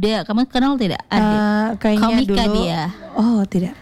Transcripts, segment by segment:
Muda. Kamu kenal tidak? Kayaknya Komika dulu. dia. Oh tidak.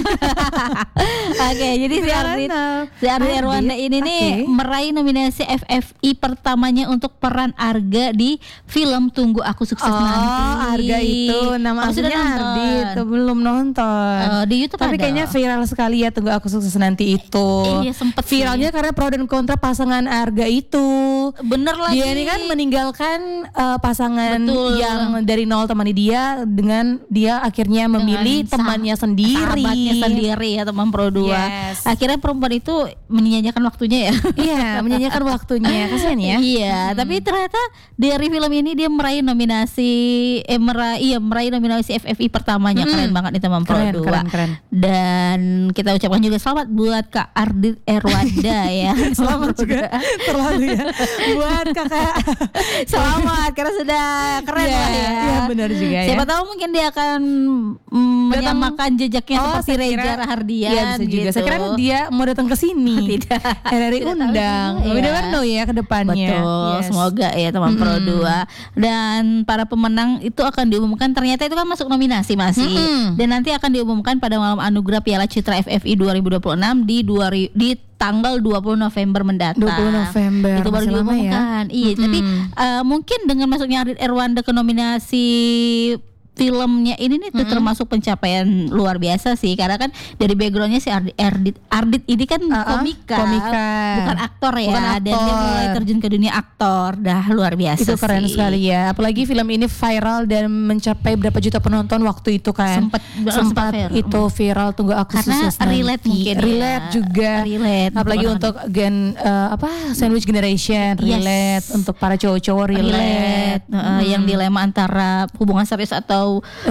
Oke, jadi si Ardit Erwanda ini nih meraih nominasi FFI pertamanya untuk peran Arga di film Tunggu Aku Sukses Nanti. Oh, Arga itu nama aslinya Ardit. Belum nonton. Di YouTube tapi ada. kayaknya viral sekali ya Tunggu Aku Sukses Nanti itu. Iya, sempet viralnya karena pro dan kontra pasangan Arga itu. Bener lagi. Dia ini kan meninggalkan pasangan yang dari nol temani dia dengan dia akhirnya memilih temannya sendiri. Sahabatnya sendiri ya, teman Pro 2. Yes. Akhirnya perempuan itu menyanyiakan waktunya ya. Iya, menyanyiakan waktunya. Kasian ya. Iya, tapi ternyata dari film ini dia meraih nominasi meraih nominasi FFI pertamanya. Keren banget nih teman Pro 2. Keren. Dan kita ucapkan juga selamat buat Kak Ardit Erwanda ya. Selamat juga terlalu ya buat kakak. Selamat karena sudah keren lah ya. Iya benar juga ya. Siapa tahu mungkin dia akan menyamakan jejaknya seperti Reza Rahardian. Iya bisa juga. Gitu. Saya kira dia mau datang ke sini. Tidak. Dari undang. We never know ya ke depannya. Betul. Semoga ya teman Pro 2. Dan para pemenang itu akan diumumkan. Ternyata itu kan masuk nominasi masih. Dan nanti akan diumumkan pada malam anugerah Piala Citra FFI 2026 di tanggal 20 November mendatang. 20 November. Itu baru diumumkan. Ya? Iya, tapi mungkin dengan masuknya Ardit Erwanda ke nominasi filmnya ini nih tuh termasuk pencapaian luar biasa sih, karena kan dari backgroundnya si Ardit ini kan komika, bukan aktor ya, bukan aktor. Dan dia mulai terjun ke dunia aktor, dah luar biasa. Itu keren sekali ya, apalagi film ini viral dan mencapai berapa juta penonton waktu itu kan. Sempat itu viral Tunggu Aku Sukses Nanti. Relate mungkin relate ya. juga, apalagi untuk sandwich generation, relate untuk para cowok-cowok relate. Yang dilema antara hubungan serius atau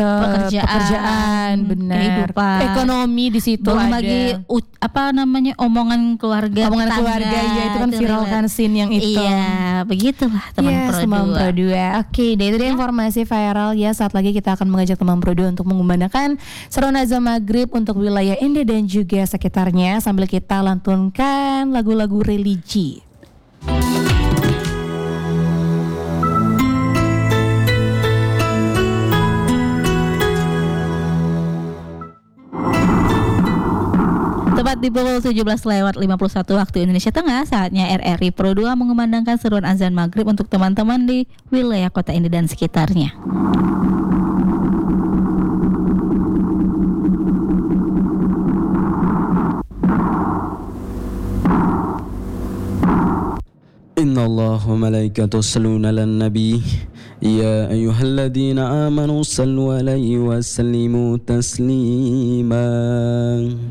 pekerjaan, benar, kehidupan, ekonomi di situ belum ada. lagi omongan keluarga, ya itu kan viral kan scene yang itu. Iya, begitulah teman Pro 2. Oke, itu dia informasi viral ya. Saat lagi kita akan mengajak teman Pro 2 untuk mengumandangkan seruan azan maghrib untuk wilayah Ende dan juga sekitarnya sambil kita lantunkan lagu-lagu religi. Tepat di pukul 17:51 waktu Indonesia Tengah, saatnya RRI Pro 2 mengumandangkan seruan azan maghrib untuk teman-teman di wilayah kota Ende dan sekitarnya. Innallaha wa malaikatahu yusholluna 'alan nabi ya ayyuhalladzina amanu shallu 'alaihi wa sallimu taslima.